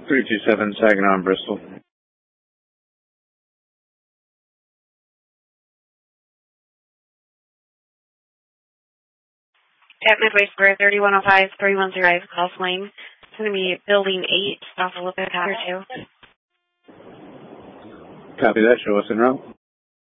327 Saginaw and Bristol. At Midway Square, 3105, 3105, Golf Lane. It's going to be Building 8, off of Lippitt Tower 2. Copy that. Show us en route.